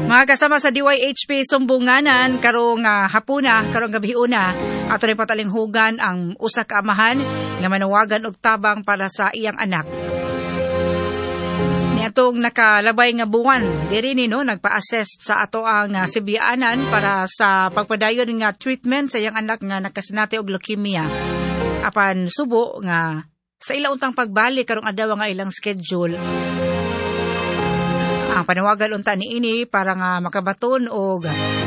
Mga kasama sa DYHP Sumbunganan, karong hapuna, karong gabiuna, ato rin patalinghugan ang usa ka amahan nga manawagan og tabang para sa iyang anak. Niatong nakalabay nga buwan, diri ni no nagpa-assess sa ato ang sibiyaanan para sa pagpadayon nga treatment sa iyang anak nga nakasinati og leukemia. Apan subo nga sa ilang untang pagbalik karong adlaw nga ilang schedule. Ang panawagan unta ni ini para nga makabaton og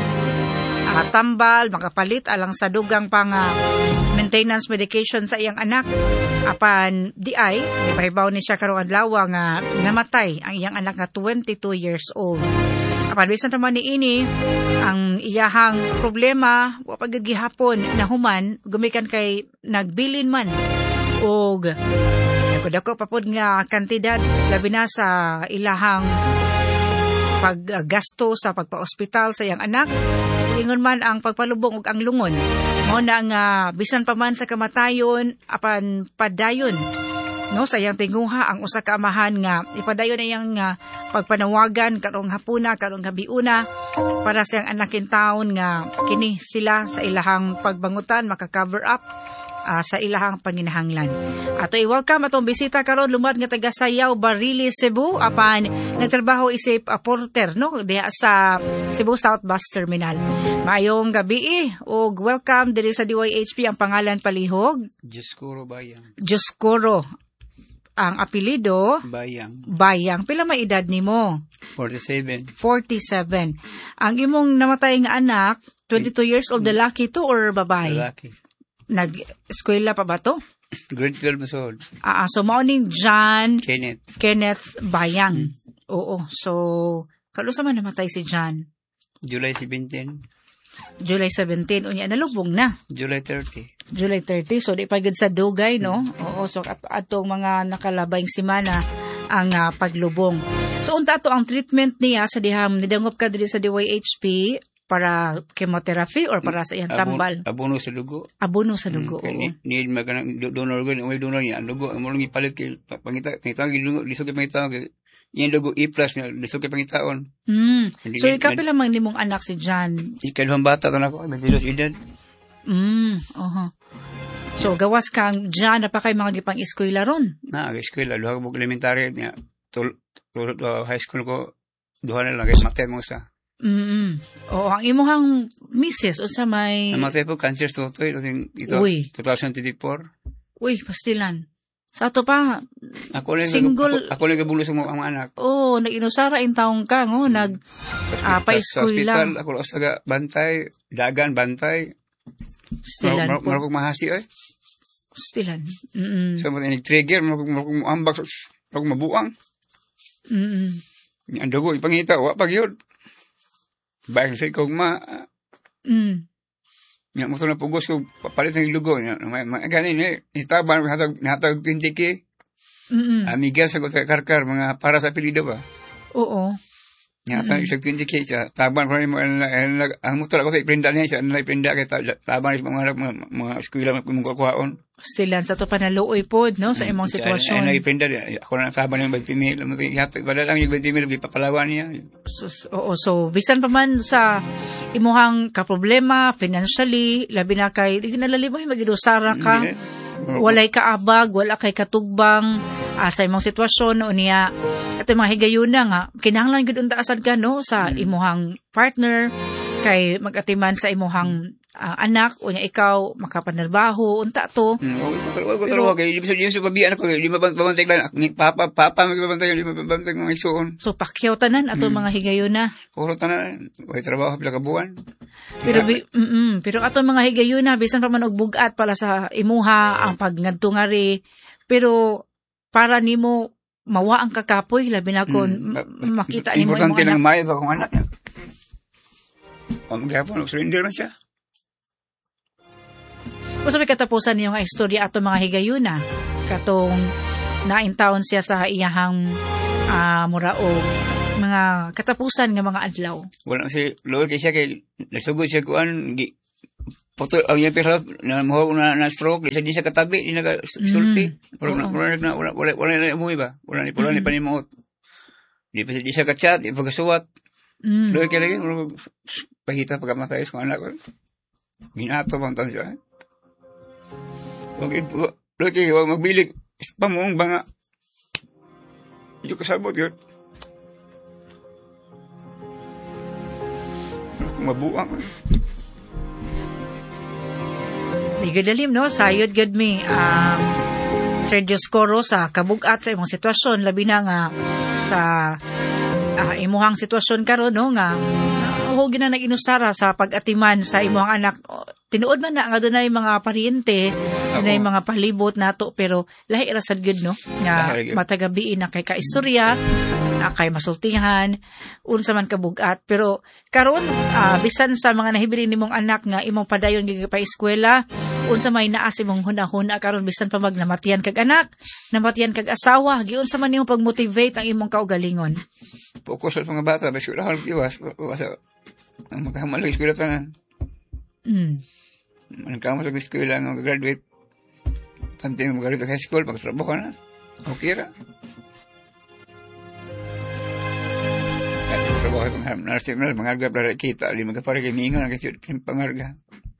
tambal, makapalit alang sa dugang pang maintenance medication sa iyang anak. Apan di pahibaw ni siya karong adlaw nga namatay ang iyang anak nga 22 years old. Apan bisan naman ni ini ang iyahang problema wa pagid gihapon na human gumikan kay nagbilin man og dako pa pod nga kantidad labi na sa ilahang paggasto sa pagpa-ospital sa iyang anak. Ingon man ang pagpalubong ug ang lungon. Mao na nga bisan pa man sa kamatayon apan padayon no sa iyang tinguha ang usa ka amahan nga ipadayon iyang pagpanawagan karong hapuna karong gabiuna para sa iyang anak taon nga kini sila sa ilahang pagbangutan maka-cover up sa ilahang panginahanglan. Ato i-welcome atong bisita karon lumad nga taga Sayaw, Barili, Cebu apan nagtrabaho isip porter no diha sa Cebu South Bus Terminal. Maayong gabi ug welcome diri sa DYHP. Ang pangalan palihog Juskuro Bayang. Juskuro. Ang apelido Bayang. Pila may edad nimo? 47. Ang imong namatay nga anak 22 years old, lalaki to or babae? Lalaki. Nag-eskwela pa ba to? Grade 12 masod. So mauning John Kenneth Bayang. Oo. So, kalusa man namatay si John? July 17. Unya, nalubong na. July 30. So, di pa gud sa dugay, no? Oo. So, atong mga nakalabayng simana ang paglubong. So, unta ato ang treatment niya sa diham nidangop ka diri sa DYHP para chemotherapy or para sa iyang tambal? Abono sa dugo. Oo. Need maganang donor ko, may donor niya. Ang dugo, ang mulong ipalit kay pangita, lisog kay pangita, yung dugo E+, lisog kay pangitaon. So, ikaw pala mang nimong anak si John? Ikaduhang bata, ito na ako, 22 edad. So, gawas kang John, na pa kay mga gipang eskwela ron? Eskwela, duha ko elementary niya. High school ko, duha na lang, kay matay mo sa. Oo, ang imuhang misis unsa may namatay po cancer tutoy ito 2024. Uy, pastilan. Sa ato pa ako lang gabulo sa mga anak. Oh, nag-inusara in taong ka ngo pa-eskwela. Ako sa bantay, dagan bantay. Pastilan. Marag mahasi Pastilan. So mo trigger marag ambak marag mabuang. Ang dugo ipangita wa pagyud. Baik sa ikaw Nga mo na pugos ko papalit ng lugo. Ganin itaban hatag 20K. Amiga sa ko sa karkar mga para sa apelido ba? Oo. Nga sa 20K siya taban ko mo ang motor ako sa iprinda niya siya iprinda kay taban sa mga eskwela mga kukuhaon. Stilan sa to panaluoy pod no sa imong sitwasyon. Ano iprinda ako na taban ng 20,000 hatag wala lang yung 20,000 ipapalawan niya. So bisan pa man sa imuhang kaproblema financially labi na kay di nalalibay magidusara ka. Walay kaabag, wala kay katugbang sa imong sitwasyon o niya. Ito mga higayuna nga, kinahanglan gud unta asad ka no sa imuhang partner kay mag-atiman sa imuhang anak o niya ikaw makapanarbaho unta to. Pero kay yung subabian ako lima babantay lang papa magbabantay mga isuon. So pakyaw tanan ato mga higayuna. Puro tanan, way trabaho pila ka buwan. Pero ato mga higayuna bisan pa man og bugat para sa imuha ang pagngadto ngari pero para nimo mawa ang kakapoy labi na kon makita nimo imong anak. Importante lang may ba kung anak niya. Gapon surrender na siya. Kung sabi katapusan niyo nga istorya ato mga higayuna katong naintaon siya sa iyahang muraog mga katapusan nga mga adlaw. Wala si Lord kay siya kay nasugod siya kuan putol ang yung pero na stroke di siya katabi di nagasulti wala na umuwi ba wala ni panimot di pa siya kachat di pa kasuwat Doon kaya lagi, pahita pagkamatay sa anak ko. Ginato bang taon siya. Okay, doon kaya magbilig. Pamong banga. Yung kasabot yun. Mabuang. Di gadalim, no? Sayod gud mi. Sir Dioscoro sa kabugat sa imong sitwasyon. Labi na nga sa imuhang sitwasyon karon, no? Nga huwag na nag-inusara sa pag-atiman sa imuhang anak. Tinuod man na nga doon na yung mga pariente, na yung mga palibot nato, pero lahi rasad good, no? Nga matagabiin na kay kaistorya, na kay masultihan, unsa man kabugat. Pero karon bisan sa mga nahibili nimong anak nga imong padayon gid pa eskwela, unsa may naas imong hunahuna karon bisan pa namatian kag anak, namatian kag asawa, giunsa man nimong pag-motivate ang imong kaugalingon? Focus sa mga bata, basta wala kang iwas. Ang magkahamalo sa eskwela tanan. Nagkama sa eskwela nga graduate. Tanting mag-graduate high school, magtrabaho na. Okay ra. Trabaho ko mangarga para kita, di magkapare kay mingon ang kasi pangarga.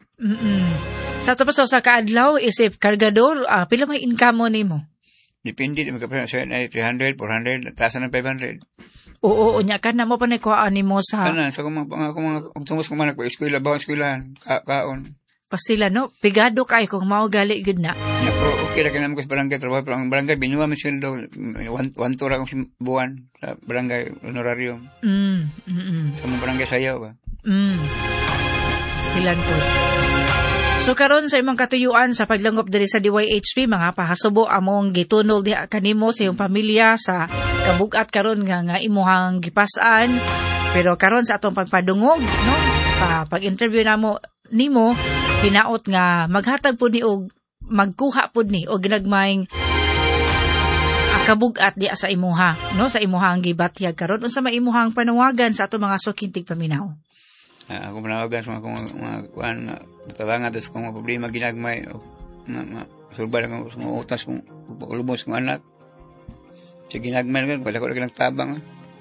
Sa tapos sa kaadlaw isip kargador, pila may income nimo? Depende, di magkapare sa 300, 400, taas ng 500. Oo, unya ka na mo pa nakuhaan nimo sa... Kanan, sa kung tumus ko man ako, eskwela, bawang eskwelahan, kaon. Pasila, no? Pigado kay kung maugali good na. Yeah, pero okay na kinamit ko sa barangay, trabaho, pero ang barangay, binuwa mo siya daw, 1 tura akong buwan sa barangay, honorarium. Sa mga barangay sayaw ba? Silan po. So karon sa imong katuyuan sa paglangop diri sa DYHP, mga pahasubo among gitunol diha kanimo sa iyong pamilya sa kabugat karon nga imuhang gipasan, pero karon sa atong pagpadungog, no, sa pag-interview nimo hinaot nga maghatag pud ni og magkuha pud ni og ginagmayng kabugat diha sa imuha, no, sa imuhang gibatyag karon. Unsa may imuhang panawagan sa atong mga sukintig paminaw? Ako manawagan sa mga kuan tabangan tas kung problema ginagmay o sulbad ako sa mga utas kung ulubos kong anak. Sa ginagmay ko wala ko lang tabang.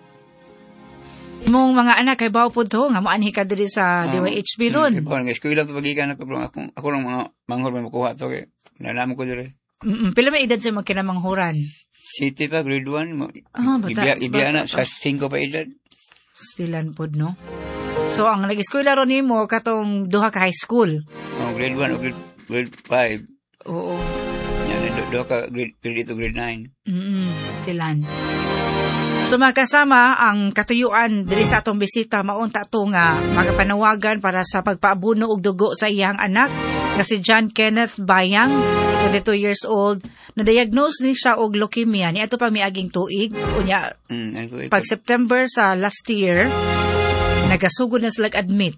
Imong mga anak kay bawo pud to nga moanhi ka diri sa DYHP ron. Ibo nga eskwela to pagikan ako ako lang mga manghor may makuha to kay nalaman ko diri. Pila may edad sa magkinamanghuran? City pa grade 1 mo. Ibiya na sa 5 pa edad. Stilan pod, no? So, ang nag-eskwela ron nimo katong duha ka high school? Grade 1 o grade 5. Oo. Yan, duha ka grade 8 o grade 9. Stilan. So, makasama ang katuyuan diri sa atong bisita, maunta to nga magapanawagan para sa pagpaabuno og dugo sa iyang anak nga si John Kenneth Bayang, 22 years old. Na-diagnose ni siya og leukemia. Ni ato pa miaging tuig. Unya, pag September sa last year, nagasugod na sila admit.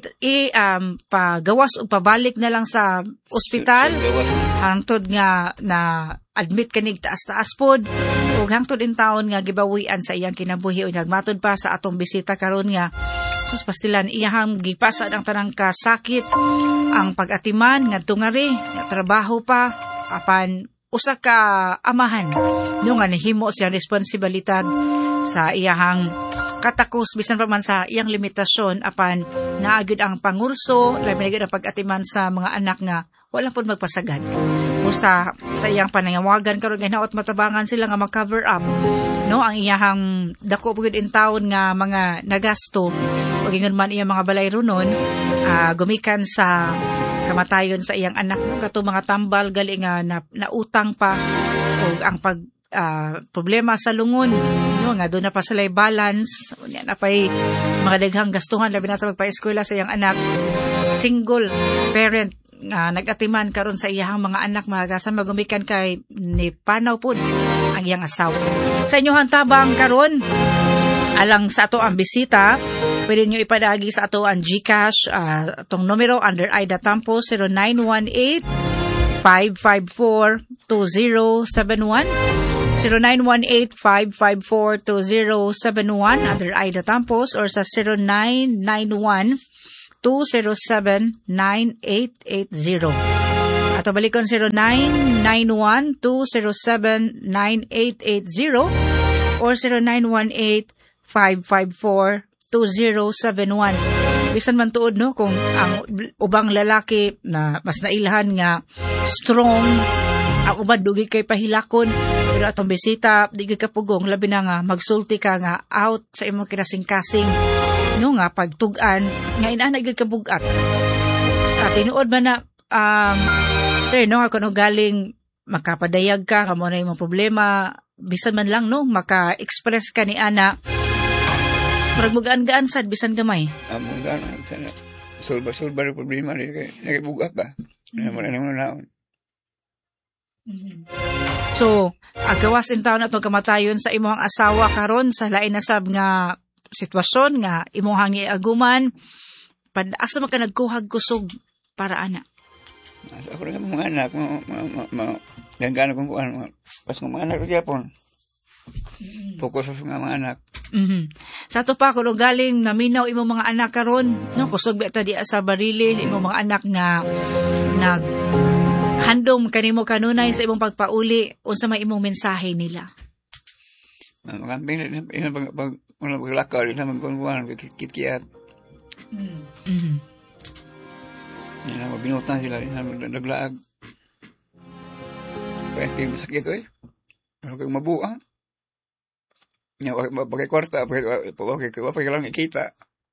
Pagawas o pabalik na lang sa ospital. Hangtod nga na admit kanig taas-taas pod. O hangtod in taon nga gibawian sa iyang kinabuhi. O nagmatod pa sa atong bisita karon nga. Sus pastilan, iyahang gipasa ang tanang kasakit. Ang pag-atiman, nga tungari, nga trabaho pa, apan usa ka amahan. Yung nga nahimo siya responsibilidad sa iyahang katakos bisan pa man sa iyang limitasyon apan naagid ang pangurso labi na ang pag-atiman sa mga anak nga wala pud magpasagad. Usa sa iyang panayawagan karon nga hinaot matabangan sila nga mag-cover up, no, ang iyahang dako pud in taon nga mga nagasto ug ingon man iyang mga balay runon gumikan sa kamatayon sa iyang anak, kato mga tambal gali nga nautang pa ug ang pag problema sa lungon, no, nga doon na pa sila balance, na pa'y mga daghang gastuhan labi na sa magpa-eskwela sa iyang anak. Single parent nga nag-atiman karon sa iyang mga anak, magasan magumikan kay ni panaw pud ang iyang asawa. Sa inyong tabang karon alang sa ato ang bisita, pwede nyo ipadagi sa ato ang GCash, atong numero under Aida Tampo 0918-554-2071 0918-554-2071 under Aida Tampos or sa 0991-207-9880 ato balikon 0991-207-9880 or 0918-554-2071 Bisan man tuod no kung ang ubang lalaki na mas nailhan nga strong, ang uban dugi kay pahilakon, pero atong bisita di gyud ka pugong, labi na nga magsulti ka nga out sa imong kinasing-kasing no nga pagtug-an nga inaana gyud ka bugat. Tinuod man na sir no nga kuno galing makapadayag ka kamo na imong problema, bisan man lang no maka-express ka ni ana. Murag mugaan-gaan sad bisan gamay. Mugaan sana. Solba rin problema rin kay nakibugat ba. Wala naman naon. So, agawas in taon atong kamatayon sa imong asawa karon sa lain na sab nga sitwasyon nga imong giaguman. Asa man ka nagkuhag kusog para ana? Ako rin mga anak, gano'n kong kuhan, pas ng mga anak rin yapon. Focus sa mga anak. Sa ato pa, kung galing naminaw imong mga anak karon, no, kusog beta di sa barili, imong mga anak nga handom kanimo kanunay sa imong pagpauli, unsa may imong mensahe nila? Makamping, paglakaw, rin naman kuhan, kit-kiyat. Binutan sila rin naman naglaag. Pwede masakit Ano kayong mabuang? Pagkay kwarta, pagkay lang ikita.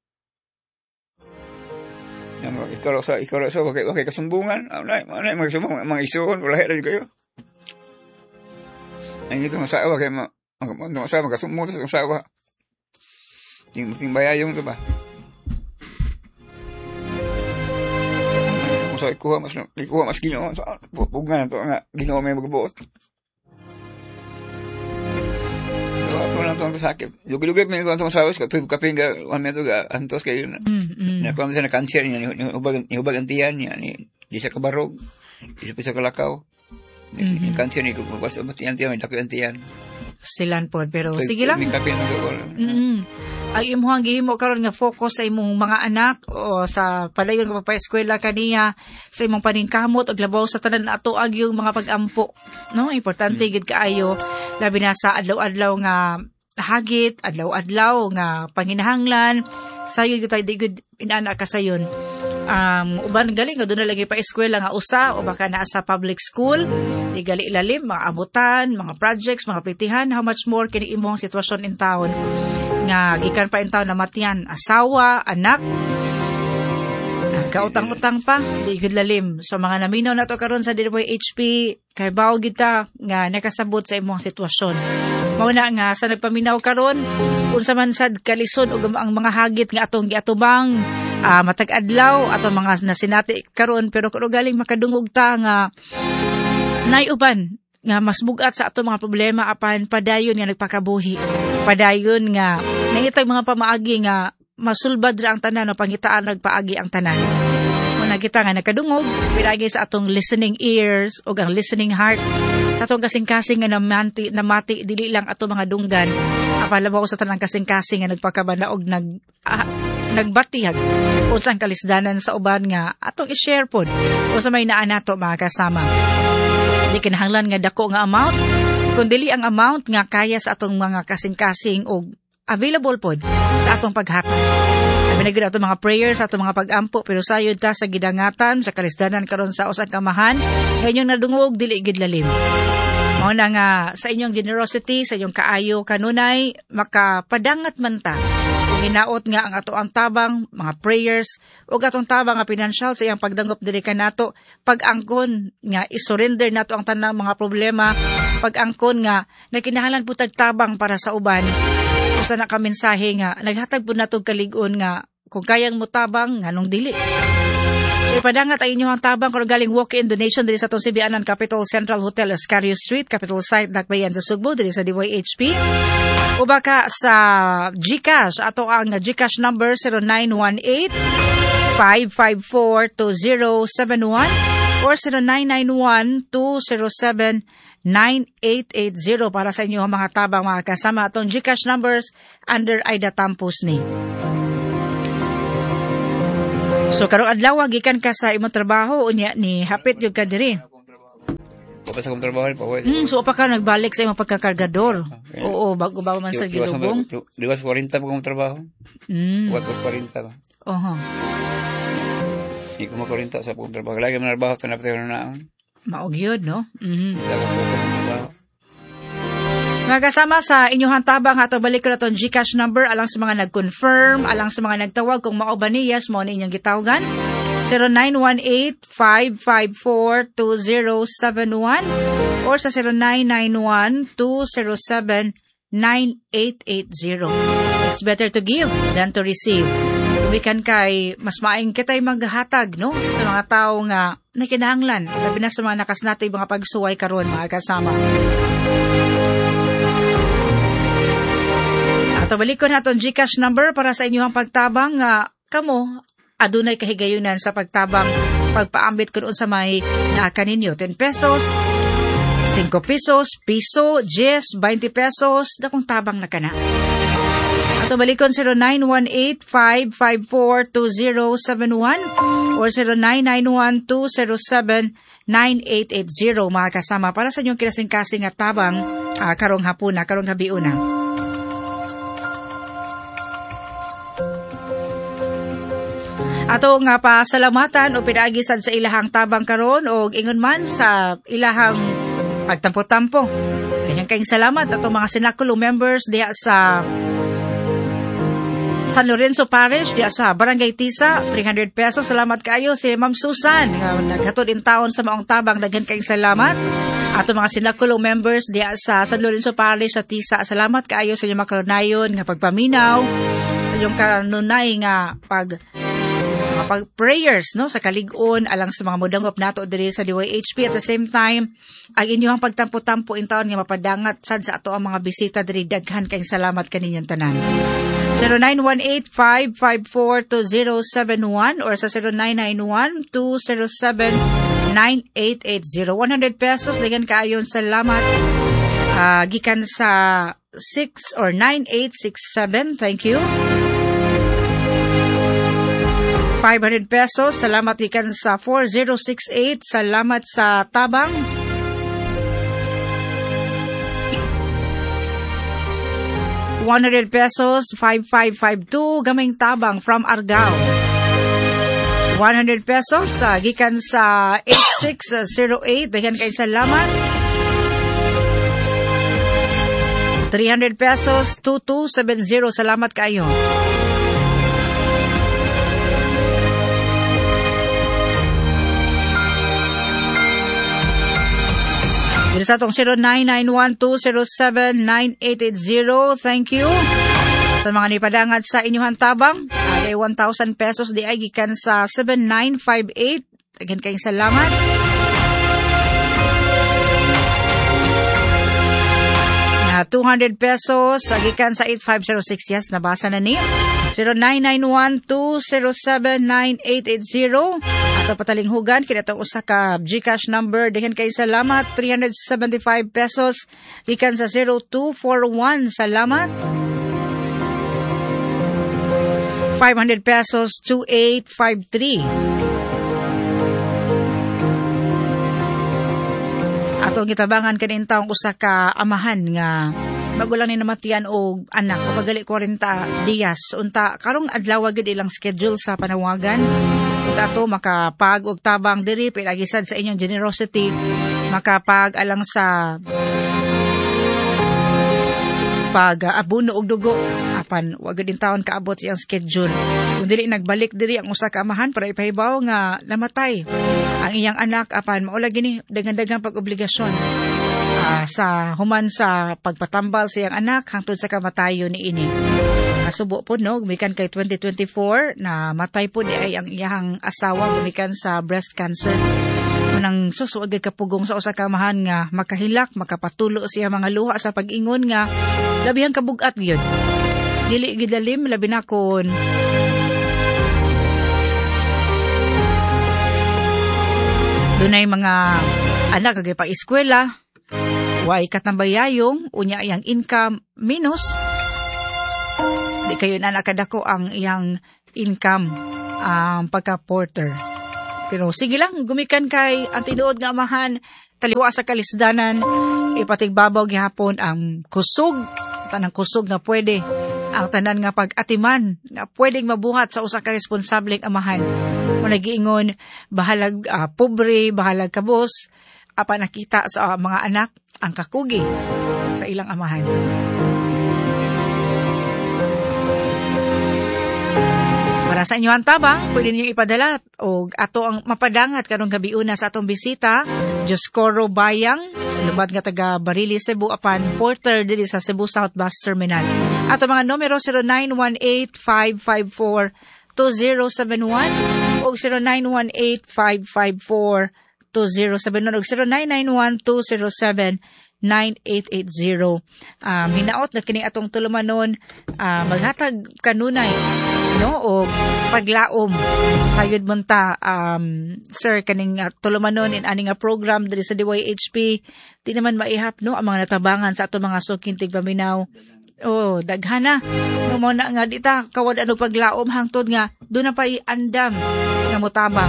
Ikaw sa, pagkay kasumbungan. Mga sumbungan, mga isuon, wala rin kayo. Ang ito, masawa kayo, magkasumbungan sa masawa. Ting bayayong ito ba? So, ikuha mas Ginoo. So, bugan to nga Ginoo may magbuot. So, ako lang itong sakit. Lugay-lugay may ikuha itong sawas. Katulog kaping ka, ito ka, antos kayo na. Nakuha mo siya na cancer niya, ihubag ang tiyan niya, di siya kabarog, di siya kalakaw. Yung cancer niya, kung basta ba tiyan, may dako yung tiyan. Silan po, pero sige lang. May kapin na gawal. Ang imuhang gihimo karon nga focus sa imong mga anak o sa padayon nga pagpa-eskwela kaniya, sa imong paningkamot ug labaw sa tanan ato ag yung mga pag-ampo, no? Importante gid kaayo labi na sa adlaw-adlaw nga hagit, adlaw-adlaw nga panginahanglan. Sayo gyud tay digud inana ka sayon. Uban galing nga doon na lagi pa eskwela nga usa o baka naa sa public school, di gali ilalim mga abutan, mga projects, mga plitihan, how much more kini imong sitwasyon in town nga gikan pa in town na matiyan asawa, anak, kautang-utang pa, di gud lalim. So mga naminaw na to karon sa DWHP kay bawo gid ta nga nakasabot sa imong sitwasyon. Mao na nga sa nagpaminaw karon unsa man sad kalisod og ang mga hagit nga atong giatubang matag adlaw ato mga nasinati karon, pero kung galing makadungog ta nga nayuban nga mas bugat sa ato mga problema apan padayon nga nagpakabuhi, padayon nga nangitag mga pamaagi nga masulbad ra ang tanan o pangitaan nagpaagi ang tanan. Muna kita nga nakadungog pinagi sa atong listening ears o ang listening heart sa atong kasing-kasing nga namati dili lang ato mga dunggan apalabaw sa tanang kasing-kasing nga nagpakabanaog nagbatihag unsang kalisdanan sa uban nga atong i-share pod o sa may naa nato mga kasama. Di kinahanglan nga dako nga amount, kundi ang amount nga kaya sa atong mga kasing-kasing o available pod sa atong paghatag. Kami naging atong mga prayers, atong mga pag-ampo, pero sayod ta sa gidangatan, sa kalisdanan karon sa usang kamahan, ngayong nadungog, dili gid lalim. Mao na nga sa inyong generosity, sa inyong kaayo kanunay, makapadangat man ta. Kung hinaot nga ang ato ang tabang, mga prayers, o atong tabang nga financial sa iyang pagdangop diri kanato, pag-angkon nga isurrender nato ang tanang mga problema, pag-angkon nga nakinahanglan po tagtabang para sa uban. Usa na ka mensahe nga naghatag po nato kalig-on nga kung kayang mo tabang nganong dili. Ipadangat ang inyong tabang kung galing walk-in donation diri sa atong Sibianan Capital Central Hotel Escario Street, Capital Site, Dakbayan sa Sugbo diri sa DYHP. O baka sa GCash, ato ang GCash number 0918-554-2071 or 0991-207-9880 para sa inyong mga tabang mga kasama. Atong GCash numbers under Aida Tampos ni. So karong adlaw gikan ka sa imong trabaho unya ni hapit jud ka diri. pa sa kong trabaho, pauwi. So, pa ka nagbalik sa imong pagkakargador? Oo, bago man sa gilubong? Diwas 40 pa kong trabaho. Buat 40 pa. Oho. Hindi ko makurinta sa kong trabaho. Lagi man trabaho, tanap tayo na naon. Maog yun, no? Dapat po kong trabaho. Mga kasama sa inyong tabang, ato balik ko na itong GCash number alang sa mga nag-confirm, alang sa mga nagtawag kung mao ba ni yes, mo na inyong gitawagan. 0918-554-2071 or sa 0991-207-9880. It's better to give than to receive. Umikan kay mas maayong kita'y maghatag, no? Sa mga tao nga nakinahanglan, labi na sa mga nakas natin mga pagsuway karon mga kasama. Ato balik ko na itong GCash number para sa inyong pagtabang nga kamo adunay kahigayunan sa pagtabang pagpaambit ko doon sa may naaka ninyo. 10 pesos, 5 pesos, piso, 10, 20 pesos, dakong tabang na kana. Ato balikon 0918-554-2071 or 0991-207-9880 mga kasama para sa inyong kinasing-kasing at tabang karong hapuna, karong gabiuna. Ato nga pasalamatan o pinaagi sad sa ilahang tabang karon o ingon man sa ilahang pagtampo-tampo. Kanyang kayong salamat ato mga sinakulo members diya sa San Lorenzo Parish, diya sa Barangay Tisa, 300 pesos. Salamat kayo si Ma'am Susan nga naghatod in taon sa maong tabang. Daghan kayong salamat. Ato mga sinakulo members diya sa San Lorenzo Parish sa Tisa. Salamat kayo sa inyong makaronayon nga pagpaminaw, sa inyong kanunay nga prayers no sa kalig-on alang sa mga modangop nato diri sa DYHP. At the same time ang inyong pagtampo-tampo in taon nga mapadangat sad sa ato ang mga bisita diri. Daghan kayong salamat kaninyong tanan. 0918-554-2071 or sa 0991-207-9880. 100 pesos daghan kaayon salamat gikan sa 6 or 9867. Thank you. 500 pesos. Salamat ikan sa 4068. Salamat sa tabang. ₱100 pesos. 5552. Gamay tabang from Argao. 100 pesos. Gikan sa 8608. Dagan kayo salamat. 300 pesos. 2270. Salamat kayo. Dito sa itong 0991-207-9880. Thank you. Sa mga nipadangat sa inyong tabang, ay 1,000 pesos di ay gikan sa 7958. Again kayong salamat. Na 200 pesos, gikan sa 8506. Yes, nabasa na niya. 0991-207-9880. Ato patalinghugan, kinatong usa ka GCash number. Dengan kay salamat, 375 pesos. Ikan sa 0241, salamat. 500 pesos, 2853. Ato gitabangan kanin taong usa ka amahan nga magulang ni namatian og anak o pagali 40 días. Unta karong adlaw gid ilang schedule sa panawagan. Ato makapag og tabang diri pinagisad sa inyong generosity, makapag alang sa pag abuno og dugo apan wa gid taon kaabot siyang schedule. Kung dili nagbalik diri ang usa ka amahan para ipahibaw nga namatay ang iyang anak apan maula gini dagan-dagang pag-obligasyon sa human sa pagpatambal sa iyang anak hangtod sa kamatayon niini. Kasubo po no, gumikan kay 2024 na matay po di ay ang iyang asawa gumikan sa breast cancer. Manang susuagid kapugong sa usa ka amahan nga makahilak, makapatulo siya mga luha sa pag-ingon nga labihang kabugat gyud. Dili gidalim labi na kon dunay mga anak kagay pa eskwela, way katambayayong unya iyang income minus. Di kayo na nakadako ang iyang income pagka-porter. Pero sige lang, gumikan kay ang tinuod nga amahan taliwa sa kalisdanan, ipatigbabaw gihapon ang kusog, tanang kusog nga pwede, ang tanan nga pag-atiman nga pwedeng mabuhat sa usa ka responsableng amahan. Kung nagiingon, bahalag pobre, bahalag kabos, apa nakita sa mga anak ang kakugi sa ilang amahan. Para sa inyo ang tabang, pwede niyo ipadala o ato ang mapadangat karong gabiuna sa atong bisita, Dioscoro Bayang, lubad nga taga Barili, Cebu, apan porter diri sa Cebu South Bus Terminal. Ato mga numero 0918-554-2071 o 0918-554-2071 o 0991-207-9880. Hinaot na kini atong tulumanon, maghatag kanunay, no, o paglaom sayod munta, sir, kaning tulumanon in aning program diri sa DYHP, di naman maihap, no, ang mga natabangan sa atong mga sukintig paminaw. Oh, daghana. No mo na nga dita kawad ano paglaom hangtod nga do na pa iandam nga motabang.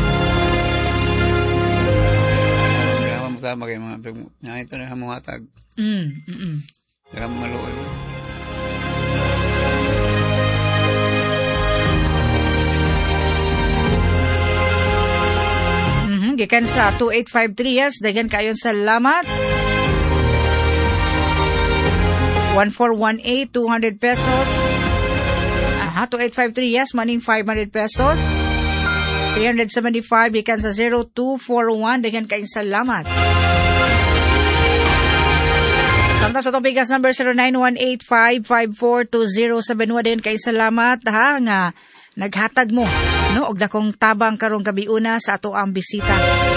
Tama kayo mga ito na hamuhatag. Saka maluoy mo. Gikan sa 2853, yes, dagan kayon salamat. 1418, 200 pesos. 2853, yes, maning 500 pesos. 375, ikan sa 0241, dengan kayong salamat. Samtang sa itong bigas number 0918-554-2071, dengan kayong salamat, ha, nga naghatag mo, no, og dakong tabang karong gabiuna sa ato ang bisita.